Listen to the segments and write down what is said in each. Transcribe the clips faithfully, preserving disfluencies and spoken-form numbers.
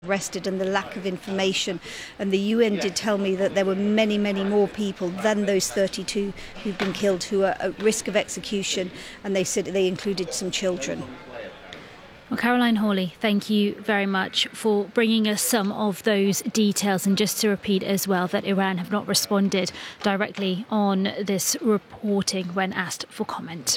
arrested and the lack of information, and the U N did tell me that there were many many more people than those thirty-two who've been killed who are at risk of execution, and they said they included some children. Well, Caroline Hawley, thank you very much for bringing us some of those details. And just to repeat as well that Iran have not responded directly on this reporting when asked for comment.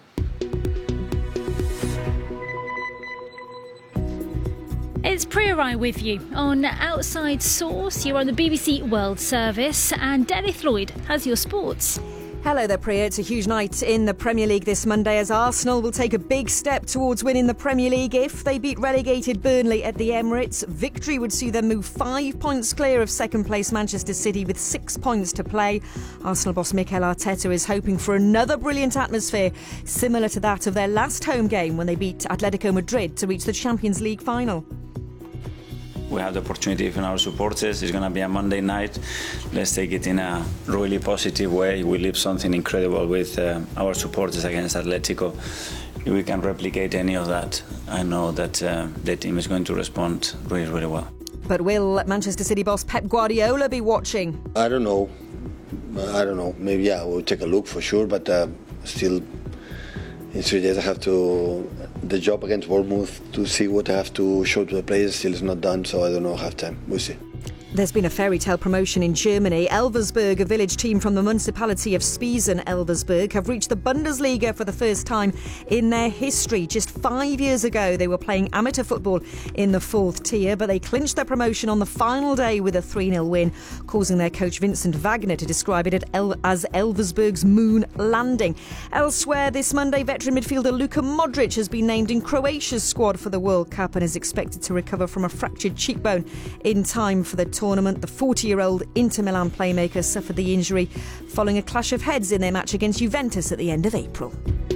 It's Priya Rai with you on Outside Source. You're on the B B C World Service, and Dennis Lloyd has your sports. Hello there, Priya. It's a huge night in the Premier League this Monday as Arsenal will take a big step towards winning the Premier League if they beat relegated Burnley at the Emirates. Victory would see them move five points clear of second place Manchester City with six points to play. Arsenal boss Mikel Arteta is hoping for another brilliant atmosphere similar to that of their last home game when they beat Atletico Madrid to reach the Champions League final. We have the opportunity from our supporters. It's going to be a Monday night. Let's take it in a really positive way. We live something incredible with uh, our supporters against Atletico. If we can replicate any of that, I know that uh, the team is going to respond really, really well. But will Manchester City boss Pep Guardiola be watching? I don't know. I don't know. Maybe, yeah, we'll take a look for sure, but uh, still, in three days I have to... The job against Bournemouth to see what I have to show to the players still is not done, so I don't know, half time. We'll see. There's been a fairy tale promotion in Germany. Elversberg, a village team from the municipality of Spiesen-Elversberg, have reached the Bundesliga for the first time in their history. Just five years ago, they were playing amateur football in the fourth tier, but they clinched their promotion on the final day with a three nil win, causing their coach Vincent Wagner to describe it as Elversberg's moon landing. Elsewhere this Monday, veteran midfielder Luka Modric has been named in Croatia's squad for the World Cup and is expected to recover from a fractured cheekbone in time for the tournament. Tournament. The forty-year-old Inter Milan playmaker suffered the injury following a clash of heads in their match against Juventus at the end of April.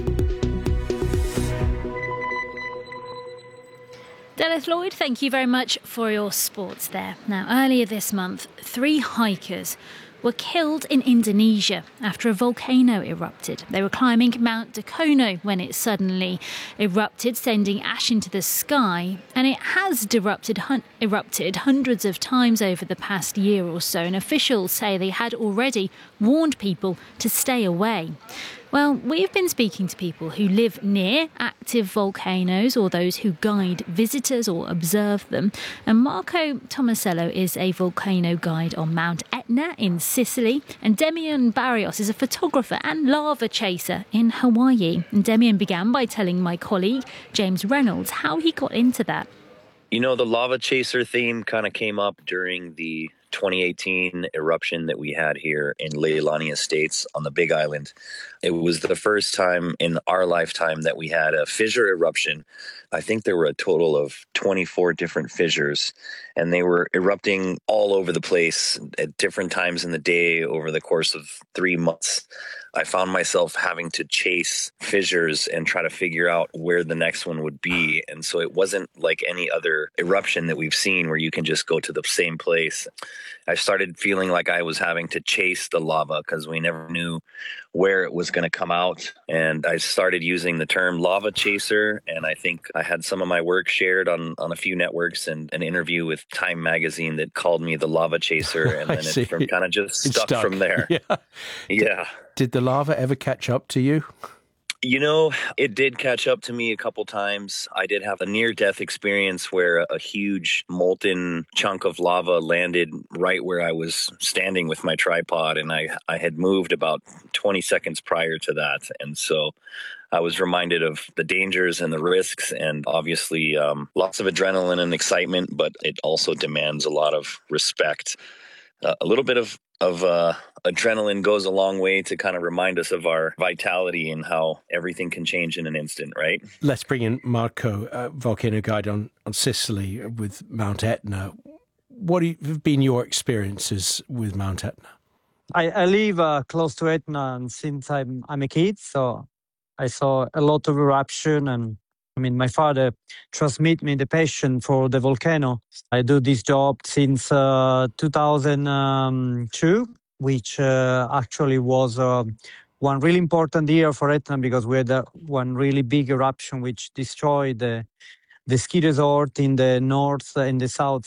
Dennis Lloyd, thank you very much for your sports there. Now, earlier this month, three hikers were killed in Indonesia after a volcano erupted. They were climbing Mount Dakono when it suddenly erupted, sending ash into the sky. And it has erupted, hun- erupted hundreds of times over the past year or so, and officials say they had already warned people to stay away. Well, we've been speaking to people who live near active volcanoes or those who guide visitors or observe them. And Marco Tomasello is a volcano guide on Mount Etna in Sicily. And Demian Barrios is a photographer and lava chaser in Hawaii. And Demian began by telling my colleague, James Reynolds, how he got into that. You know, the lava chaser theme kind of came up during the twenty eighteen eruption that we had here in Leilani Estates on the Big Island. It was the first time in our lifetime that we had a fissure eruption. I think there were a total of twenty-four different fissures, and they were erupting all over the place at different times in the day over the course of three months. I found myself having to chase fissures and try to figure out where the next one would be. And so it wasn't like any other eruption that we've seen where you can just go to the same place. I started feeling like I was having to chase the lava because we never knew where it was going to come out. And I started using the term lava chaser. And I think I had some of my work shared on, on a few networks and an interview with Time Magazine that called me the lava chaser. And then it from, kind of just stuck, stuck from there. Yeah. Yeah. Did the lava ever catch up to you? You know, it did catch up to me a couple times. I did have a near-death experience where a huge molten chunk of lava landed right where I was standing with my tripod, and I, I had moved about twenty seconds prior to that. And so I was reminded of the dangers and the risks, and obviously um, lots of adrenaline and excitement, but it also demands a lot of respect. Uh, a little bit of of uh, adrenaline goes a long way to kind of remind us of our vitality and how everything can change in an instant, right? Let's bring in Marco, uh, volcano guide on, on Sicily with Mount Etna. What have been your experiences with Mount Etna? I, I live uh, close to Etna and since I'm, I'm a kid, so I saw a lot of eruption, and I mean, my father transmitted me the passion for the volcano. I do this job since uh, two thousand two, which uh, actually was uh, one really important year for Etna because we had uh, one really big eruption which destroyed the, the ski resort in the north and the south